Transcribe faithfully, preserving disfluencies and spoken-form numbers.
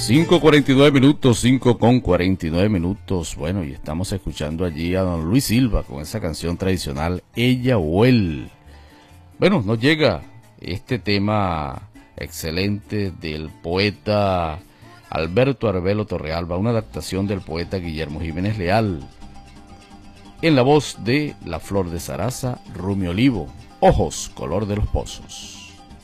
cinco cuarenta y nueve minutos, cinco con cuarenta y nueve minutos. Bueno, y estamos escuchando allí a don Luis Silva con esa canción tradicional, Ella o Él. Bueno, nos llega este tema excelente del poeta Alberto Arbelo Torrealba, una adaptación del poeta Guillermo Jiménez Leal, en la voz de La Flor de Zaraza, Rumi Olivo, Ojos, color de los pozos.